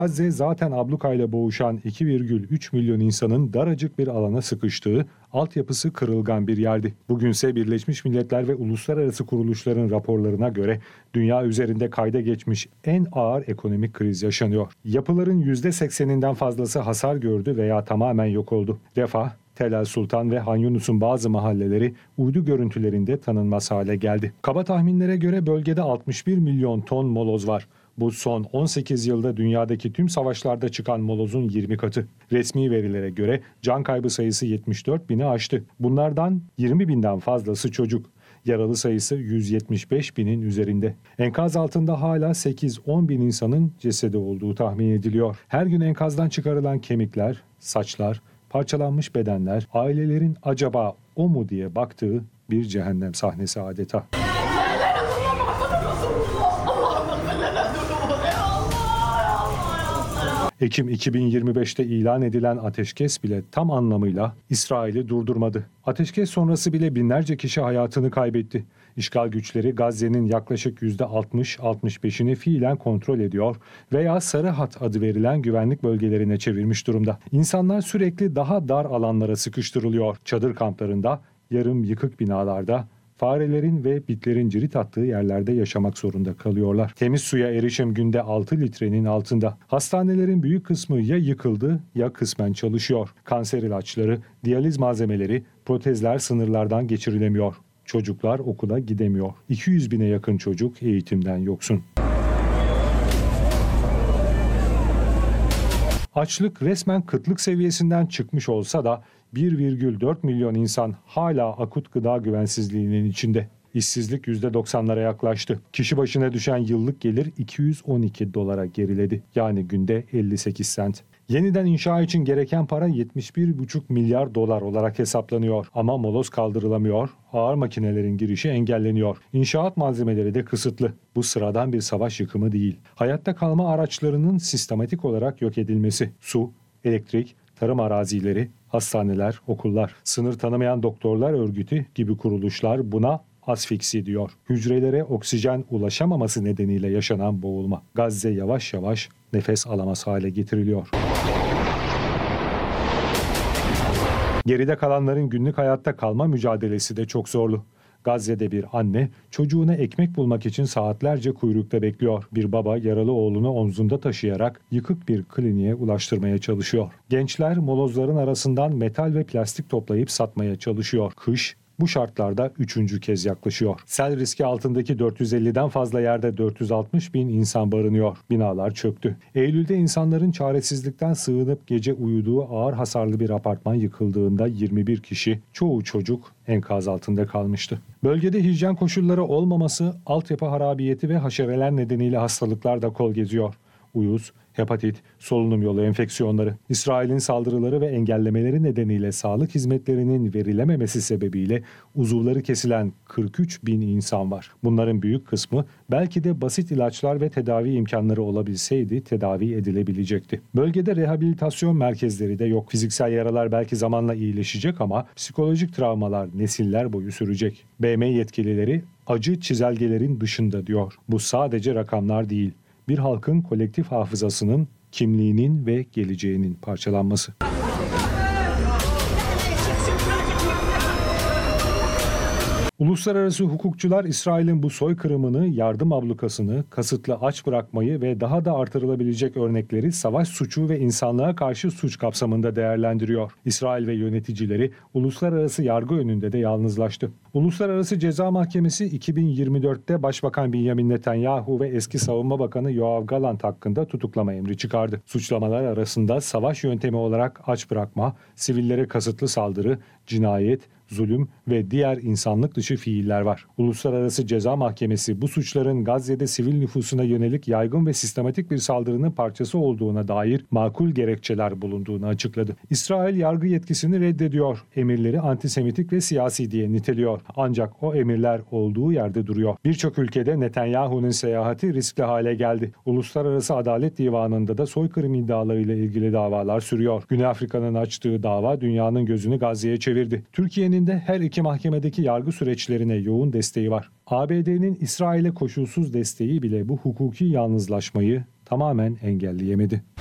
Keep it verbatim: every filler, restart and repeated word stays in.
Gazze zaten ablukayla boğuşan iki virgül üç milyon insanın daracık bir alana sıkıştığı, altyapısı kırılgan bir yerdi. Bugünse Birleşmiş Milletler ve uluslararası kuruluşların raporlarına göre dünya üzerinde kayda geçmiş en ağır ekonomik kriz yaşanıyor. Yapıların yüzde sekseninden fazlası hasar gördü veya tamamen yok oldu. Refah, Tel El Sultan ve Han Yunus'un bazı mahalleleri uydu görüntülerinde tanınmaz hale geldi. Kaba tahminlere göre bölgede altmış bir milyon ton moloz var. Bu son on sekiz yılda dünyadaki tüm savaşlarda çıkan molozun yirmi katı. Resmi verilere göre can kaybı sayısı yetmiş dört bini aştı. Bunlardan yirmi binden fazlası çocuk. Yaralı sayısı yüz yetmiş beş binin üzerinde. Enkaz altında hala sekiz on bin insanın cesedi olduğu tahmin ediliyor. Her gün enkazdan çıkarılan kemikler, saçlar, parçalanmış bedenler, ailelerin acaba o mu diye baktığı bir cehennem sahnesi adeta. Ekim iki bin yirmi beşte ilan edilen ateşkes bile tam anlamıyla İsrail'i durdurmadı. Ateşkes sonrası bile binlerce kişi hayatını kaybetti. İşgal güçleri Gazze'nin yaklaşık yüzde altmış altmış beşini fiilen kontrol ediyor veya Sarı Hat adı verilen güvenlik bölgelerine çevirmiş durumda. İnsanlar sürekli daha dar alanlara sıkıştırılıyor. Çadır kamplarında, yarım yıkık binalarda, farelerin ve bitlerin cirit attığı yerlerde yaşamak zorunda kalıyorlar. Temiz suya erişim günde altı litrenin altında. Hastanelerin büyük kısmı ya yıkıldı ya kısmen çalışıyor. Kanser ilaçları, diyaliz malzemeleri, protezler sınırlardan geçirilemiyor. Çocuklar okula gidemiyor. iki yüz bine yakın çocuk eğitimden yoksun. Açlık resmen kıtlık seviyesinden çıkmış olsa da bir virgül dört milyon insan hala akut gıda güvensizliğinin içinde. İşsizlik yüzde doksanlara yaklaştı. Kişi başına düşen yıllık gelir iki yüz on iki dolara geriledi. Yani günde elli sekiz sent. Yeniden inşa için gereken para yetmiş bir buçuk milyar dolar olarak hesaplanıyor. Ama moloz kaldırılamıyor, ağır makinelerin girişi engelleniyor. İnşaat malzemeleri de kısıtlı. Bu sıradan bir savaş yıkımı değil. Hayatta kalma araçlarının sistematik olarak yok edilmesi. Su, elektrik, tarım arazileri, hastaneler, okullar, sınır tanımayan doktorlar örgütü gibi kuruluşlar buna asfiksi diyor. Hücrelere oksijen ulaşamaması nedeniyle yaşanan boğulma. Gazze yavaş yavaş nefes alamaz hale getiriliyor. Geride kalanların günlük hayatta kalma mücadelesi de çok zorlu. Gazze'de bir anne çocuğuna ekmek bulmak için saatlerce kuyrukta bekliyor. Bir baba yaralı oğlunu omzunda taşıyarak yıkık bir kliniğe ulaştırmaya çalışıyor. Gençler molozların arasından metal ve plastik toplayıp satmaya çalışıyor. Kış bu şartlarda üçüncü kez yaklaşıyor. Sel riski altındaki dört yüz elliden fazla yerde dört yüz altmış bin insan barınıyor. Binalar çöktü. Eylül'de insanların çaresizlikten sığınıp gece uyuduğu ağır hasarlı bir apartman yıkıldığında yirmi bir kişi, çoğu çocuk enkaz altında kalmıştı. Bölgede hijyen koşulları olmaması, altyapı harabiyeti ve haşereler nedeniyle hastalıklar da kol geziyor. Uyuz, hepatit, solunum yolu enfeksiyonları, İsrail'in saldırıları ve engellemeleri nedeniyle sağlık hizmetlerinin verilememesi sebebiyle uzuvları kesilen kırk üç bin insan var. Bunların büyük kısmı belki de basit ilaçlar ve tedavi imkanları olabilseydi tedavi edilebilecekti. Bölgede rehabilitasyon merkezleri de yok. Fiziksel yaralar belki zamanla iyileşecek ama psikolojik travmalar nesiller boyu sürecek. B M yetkilileri acı çizelgelerin dışında diyor. Bu sadece rakamlar değil. Bir halkın kolektif hafızasının, kimliğinin ve geleceğinin parçalanması. Uluslararası hukukçular İsrail'in bu soykırımını, yardım ablukasını, kasıtlı aç bırakmayı ve daha da artırılabilecek örnekleri savaş suçu ve insanlığa karşı suç kapsamında değerlendiriyor. İsrail ve yöneticileri uluslararası yargı önünde de yalnızlaştı. Uluslararası Ceza Mahkemesi iki bin yirmi dörtte Başbakan Benjamin Netanyahu ve eski Savunma Bakanı Yoav Gallant hakkında tutuklama emri çıkardı. Suçlamalar arasında savaş yöntemi olarak aç bırakma, sivillere kasıtlı saldırı, cinayet, zulüm ve diğer insanlık dışı fiiller var. Uluslararası Ceza Mahkemesi bu suçların Gazze'de sivil nüfusuna yönelik yaygın ve sistematik bir saldırının parçası olduğuna dair makul gerekçeler bulunduğunu açıkladı. İsrail yargı yetkisini reddediyor. Emirleri antisemitik ve siyasi diye niteliyor. Ancak o emirler olduğu yerde duruyor. Birçok ülkede Netanyahu'nun seyahati riskli hale geldi. Uluslararası Adalet Divanı'nda da soykırım iddialarıyla ilgili davalar sürüyor. Güney Afrika'nın açtığı dava dünyanın gözünü Gazze'ye çevirdi. Türkiye'nin de her iki mahkemedeki yargı süreçlerine yoğun desteği var. A B D'nin İsrail'e koşulsuz desteği bile bu hukuki yalnızlaşmayı tamamen engelleyemedi.